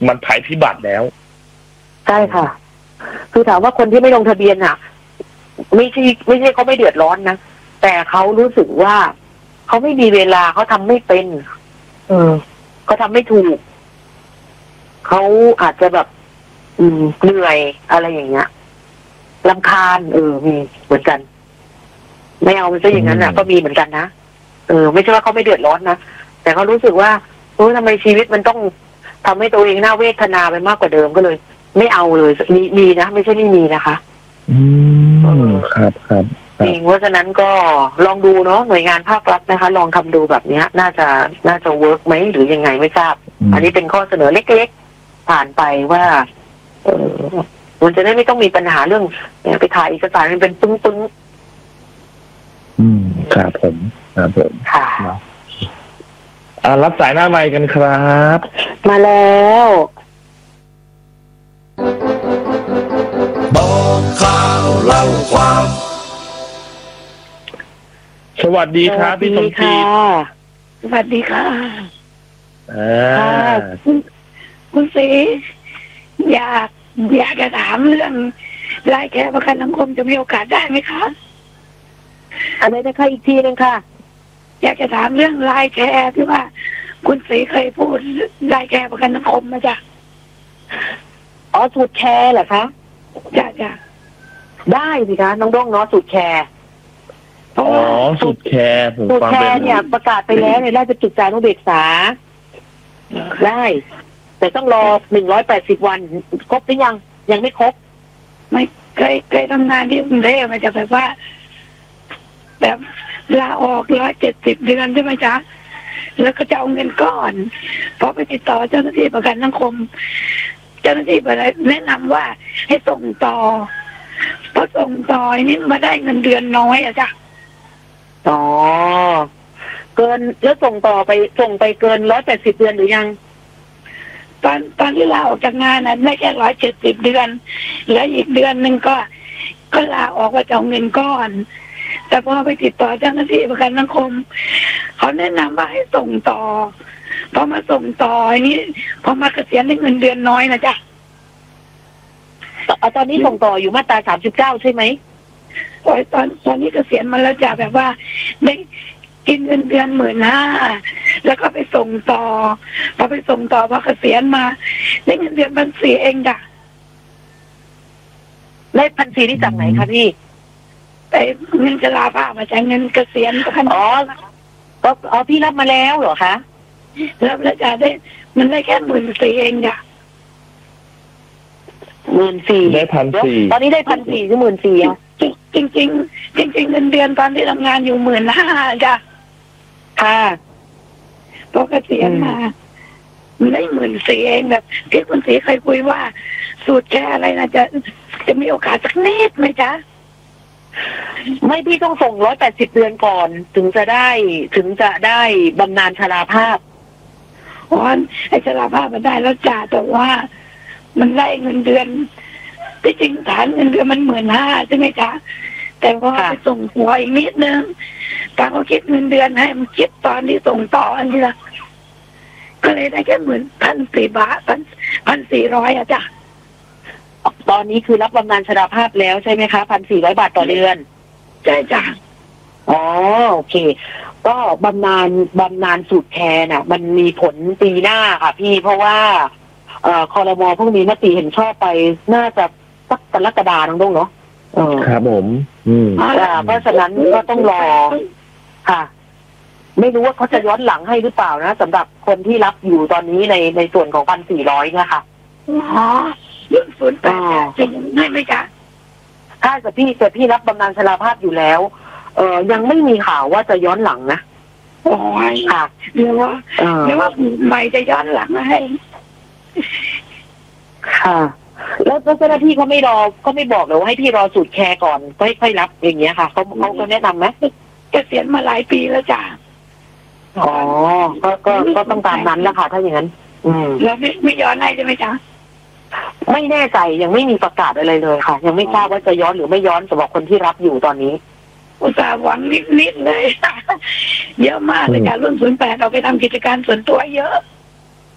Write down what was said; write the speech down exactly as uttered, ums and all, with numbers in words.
มันภัยพิบัติแล้วใช่ค่ะคือถามว่าคนที่ไม่ลงทะเบียนอ่ะไม่ใช่ไม่ใช่เขาไม่เดือดร้อนนะแต่เขารู้สึกว่าเขาไม่มีเวลาเขาทำไม่เป็นเออเขาทำไม่ถูกเขาอาจจะแบบ อืมเหนื่อยอะไรอย่างเงี้ยรำคาญเออมีเหมือนกันไม่เอามันซะอย่างนั้นอ่ะก็มีเหมือนกันนะเออไม่ใช่ว่าเขาไม่เดือดร้อนนะแต่เขารู้สึกว่าเออทำไมชีวิตมันต้องทำให้ตัวเองน่าเวทนาไปมากกว่าเดิมก็เลยไม่เอาเลยมีมีนะไม่ใช่ไม่มีนะคะอืมครับครับจริงเพราะฉะนั้นก็ลองดูเนาะหน่วยงานภาครัฐนะคะลองทำดูแบบนี้น่าจะน่าจะเวิร์กไหมหรือยังไงไม่ทราบอันนี้เป็นข้อเสนอเล็กๆผ่านไปว่าเออมันจะได้ไม่ต้องมีปัญหาเรื่องเนี่ยไปถ่ายเอกสารมันเป็นปึ้งปึ้งอืมครับผมครับผมค่ะอ่ารับสายหน้าไมค์กันครับมาแล้วบอกข่าวเล่าความสวัสดีครับพี่สมจิตสวัสดีค่ะอ่าคุณคุณศรีอยากอยากจะถามเรื่องรายแก้ประกันสังคมจะมีโอกาสได้ไหมคะอะไรนะคะอีกทีนึงค่ะอยากจะถามเรื่องรายแก้ที่ว่าคุณศรีเคยพูดรายแก้ประกันสังคมมาจ้ะอ๋อสูตรแชร์เหรอคะจ้ะจ้ะได้สิคะน้องด้งเนาะสูตรแชร์อ๋อสูตรแชร์ผมฟังเป็นสูตรแชร์เนี่ยประกาศไปแล้วในราชกิจจานุเบกษาได้แต่ต้องรอหนึ่งร้อยแปดสิบวันครบหรือยังยังไม่ครบไม่เคยเคยทำงานที่กรุงเทพมาจะแบบว่าแบบลาออกร้อยเจ็ดสิบเดือนใช่ไหมจ๊ะแล้วก็จะเอาเงินก้อนพอไปติดต่อเจ้าหน้าที่ประกันสังคมเจ้าหน้าที่แนะนำว่าให้ส่งต่อพอส่งต่อนี่มาได้เงินเดือนน้อยอะจ้ะอ๋อเกินแล้วส่งต่อไปส่งไปเกินร้อยแปดสิบเดือนหรือยังตอนตอนที่ลาออกจากงานนั้นได้แค่ร้อยเจ็ดสิบเดือนแล้วอีกเดือนหนึ่งก็ก็ลาออกว่าจะเอาเงินก้อนแต่พอไปติดต่อเจ้าหน้าที่ประกันสังคมเขาแนะนำว่าให้ส่งต่อพอมาส่งต่อนี้พอมาเกษียณได้เงินเดือนน้อยนะจ๊ะตอนนี้ส่งต่ออยู่มาตราสามสิบเก้าใช่ไหมตอนตอนตอนนี้เกษียณมาแล้วจ้ะแบบว่าได้กินเงินเดือนหมื่นห้าแล้วก็ไปส่งต่อพอไปส่งต่อพอเกษียณมาได้เงินเดือนพันสี่เองจ้ะได้พันสี่ที่จากไหนคะพี่แต่เงินชราภาพมาจากเงินเกษียณพันอ๋อก็อ๋อพี่รับมาแล้วเหรอคะรับแล้วจ้ะได้มันได้แค่หมื่นสี่เองจ้ะหมื่นสี่ได้พันสี่ตอนนี้ได้พันสี่หรือหมื่นสี่อ่ะจริงจริงจริงจริงเงินเดือนตอนที่ทำงานอยู่หมื่นห้าจ้ะค่ะพอเกษียณมามันได้หมื่นสี่เองแบบที่คุณศรีเคยคุยว่าสูตรแค่อะไรนะจะจะมีโอกาสสักนิดไหมจ๊ะไม่พี่ต้องส่งร้อยแปดสิบเดือนก่อนถึงจะได้ถึงจะได้บำนาญชราภาพอ๋อไอ้ชราภาพมันได้แล้วจ้ะแต่ว่ามันได้เงินเดือนที่จริงฐานเงินเดือนมันหมื่นห้าใช่ไหมจ๊ะแต่พอไปส่งหัวอีกนิดนึงตาเขาคิดเงินเดือนให้มันคิดตอนที่ส่งต่ออันนี้ละก็เลยได้แค่หมื่นพันสี่บาทพันพันสี่ร้อยอะจ้ะตอนนี้คือรับบำนาญชราภาพแล้วใช่ไหมคะพันสี่ร้อยบาทต่อเดือนใช่จ้ะอ๋อโอเคก็บำนาญบำนาญสูตรแทนน่ะมันมีผลปีหน้าค่ะพี่เพราะว่าเอ่อครม.พวกนี้มติเห็นชอบไปน่าจะสักกรกฎาคมน้องๆเนาะเออครับผมอืมเพราะฉะนั้นก็ต้องรอค่ะไม่รู้ว่าเขาจะย้อนหลังให้หรือเปล่านะสำหรับคนที่รับอยู่ตอนนี้ในในส่วนของพันสี่ร้อยเนี่ยค่ะอ๋อยื่นศูนย์แปดจริงไม่ไม่จ้ะถ้าแต่พี่แต่พี่รับบำนาญชราภาพอยู่แล้วเออยังไม่มีข่าวว่าจะย้อนหลังนะโอ้ยค่ะเรียกว่าเรียกว่าใหม่จะย้อนหลังให้ค่ะแล้วเจ้าหน้าที่เขาไม่รอเขาไม่บอกเลยว่าให้พี่รอสูตรแคร์ก่อนค่อยๆรับอย่างเงี้ยค่ะเขาเขาก็แนะนำไหมเกษียณมาหลายปีแล้วจ้ะอ๋อก็ก็ก็ต้องตามนั้นแหละค่ะถ้าอย่างนั้นอืมแล้วไม่ไม่ย้อนให้ใช่ไหมจ๊ะไม่แน่ใจยังไม่มีประกาศอะไรเลยค่ะยังไม่ทราบว่าจะย้อนหรือไม่ย้อนสำหรับคนที่รับอยู่ตอนนี้อุตส่าห์หวังนิดๆเลยเยอะมากเลยจ้ะรุ่นศูนย์แปดเราไปทำกิจการส่วนตัวเยอะ